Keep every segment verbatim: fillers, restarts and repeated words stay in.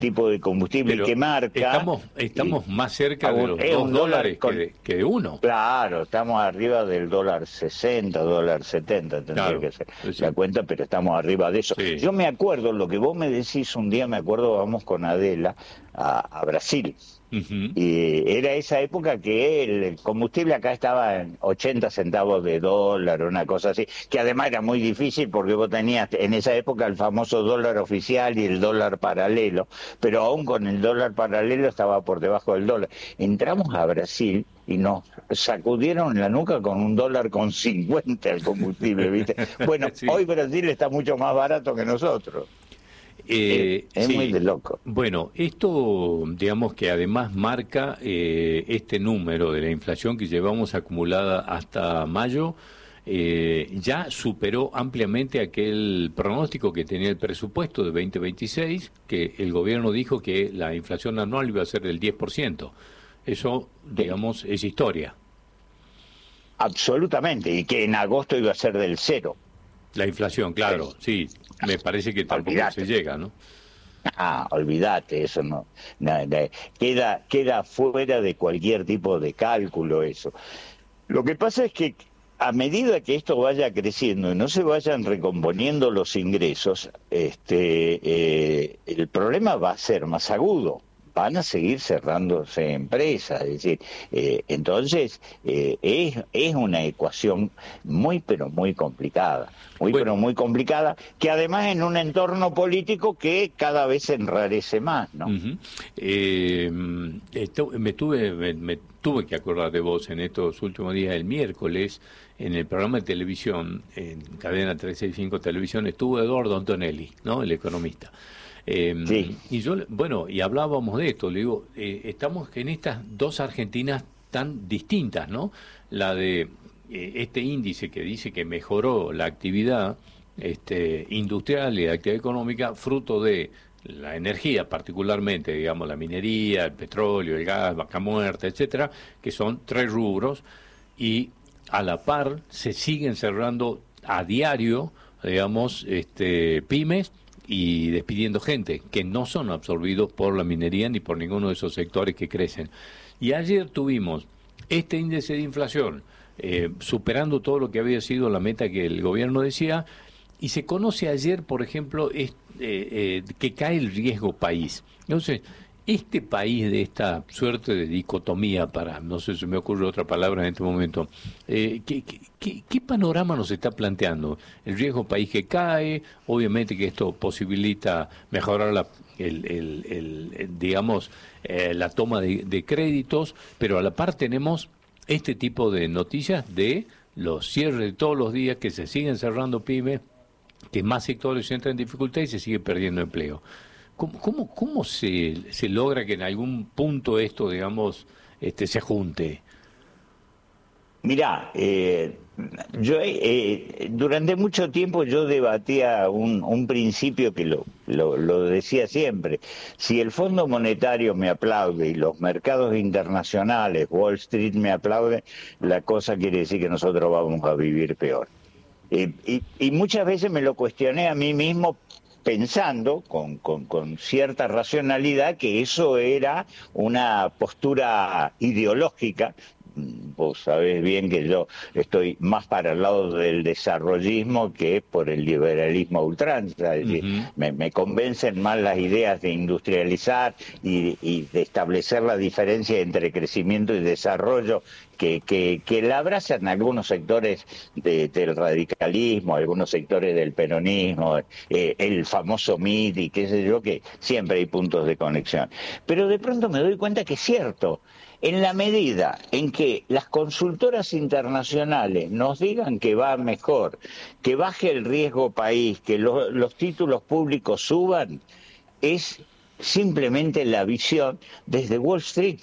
tipo de combustible Pero que marca... Estamos, estamos y, más cerca de los es dos un dólares con, que, de, que de uno. Claro, estamos arriba del dólar sesenta, dólar setenta, tendría Claro, que ser es la decir, cuenta, pero estamos arriba de eso. sí. Yo me acuerdo, lo que vos me decís un día, me acuerdo, vamos con Adela a, a Brasil. Uh-huh. Y era esa época que el combustible acá estaba en ochenta centavos de dólar, una cosa así, que además era muy difícil porque vos tenías en esa época el famoso dólar oficial y el dólar paralelo, pero aún con el dólar paralelo estaba por debajo del dólar. Entramos a Brasil y nos sacudieron la nuca con un dólar con cincuenta el combustible, ¿viste? Bueno, Sí. hoy Brasil está mucho más barato que nosotros. Eh, es, es sí. muy de loco. Bueno, esto, digamos que además marca eh, este número de la inflación que llevamos acumulada hasta mayo, eh, ya superó ampliamente aquel pronóstico que tenía el presupuesto de veinte veintiséis, que el gobierno dijo que la inflación anual iba a ser del diez por ciento. Eso, digamos, es historia. Absolutamente, y que en agosto iba a ser del cero. La inflación, claro, sí, me parece que tampoco Olvidate. se llega, ¿no? Ah, olvídate, eso no, nada, queda, queda fuera de cualquier tipo de cálculo eso. Lo que pasa es que a medida que esto vaya creciendo y no se vayan recomponiendo los ingresos, este, eh, el problema va a ser más agudo. Van a seguir cerrándose empresas, es decir, eh, entonces eh, es, es una ecuación muy pero muy complicada, muy Bueno. pero muy complicada, que además en un entorno político que cada vez se enrarece más, ¿no? Uh-huh. eh, esto, me, tuve, me, me tuve que acordar de vos en estos últimos días. El miércoles, en el programa de televisión, en Cadena trescientos sesenta y cinco Televisión, estuvo Eduardo Antonelli, ¿no? El economista. Eh, Sí. Y yo, bueno, y hablábamos de esto, le digo, eh, estamos en estas dos Argentinas tan distintas, ¿no? La de eh, este índice que dice que mejoró la actividad este, industrial y la actividad económica, fruto de la energía, particularmente, digamos, la minería, el petróleo, el gas, vaca muerta, etcétera, que son tres rubros, y a la par se siguen cerrando a diario, digamos, este, pymes, y despidiendo gente que no son absorbidos por la minería ni por ninguno de esos sectores que crecen. Y ayer tuvimos este índice de inflación eh, superando todo lo que había sido la meta que el gobierno decía, y se conoce ayer, por ejemplo, es, eh, eh, que cae el riesgo país. Entonces, este país de esta suerte de dicotomía, para, no sé si me ocurre otra palabra en este momento, eh, ¿qué, qué, ¿qué panorama nos está planteando? El riesgo país que cae, obviamente que esto posibilita mejorar la, el, el, el, el digamos, eh, la toma de, de créditos, pero a la par tenemos este tipo de noticias de los cierres de todos los días, que se siguen cerrando pymes, que más sectores entran en dificultad y se sigue perdiendo empleo. ¿Cómo, cómo, cómo se, se logra que en algún punto esto, digamos, este, se junte? Mirá, eh, yo eh, durante mucho tiempo yo debatía un, un principio que lo, lo, lo decía siempre. Si el Fondo Monetario me aplaude y los mercados internacionales, Wall Street me aplaude, la cosa quiere decir que nosotros vamos a vivir peor. Eh, y, y muchas veces me lo cuestioné a mí mismo, pensando con, con, con cierta racionalidad que eso era una postura ideológica. Vos sabés bien que yo estoy más para el lado del desarrollismo que por el liberalismo a ultranza, es decir, uh-huh. me, me convencen más las ideas de industrializar y, y de establecer la diferencia entre crecimiento y desarrollo que, que, que la abrazan algunos sectores de, del radicalismo, algunos sectores del peronismo, eh, el famoso M I D y qué sé yo, que siempre hay puntos de conexión. Pero de pronto me doy cuenta que es cierto. En la medida en que las consultoras internacionales nos digan que va mejor, que baje el riesgo país, que lo, los títulos públicos suban, es simplemente la visión desde Wall Street.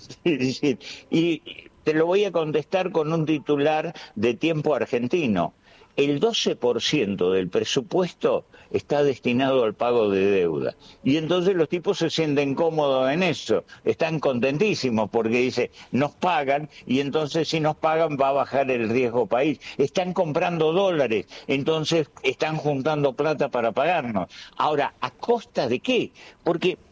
Y te lo voy a contestar con un titular de Tiempo Argentino. El doce por ciento del presupuesto está destinado al pago de deuda. Y entonces los tipos se sienten cómodos en eso, están contentísimos porque dice, nos pagan y entonces si nos pagan va a bajar el riesgo país. Están comprando dólares, entonces están juntando plata para pagarnos. Ahora, ¿a costa de qué? Porque